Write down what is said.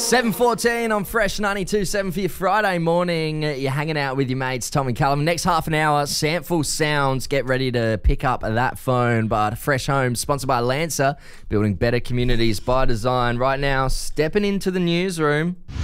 7:14 on Fresh 92.7 for your Friday morning. You're hanging out with your mates, Tom and Callum. Next half an hour, Sample Sounds. Get ready to pick up that phone. But Fresh Home, sponsored by Lancer, building better communities by design. Right now, stepping into the newsroom,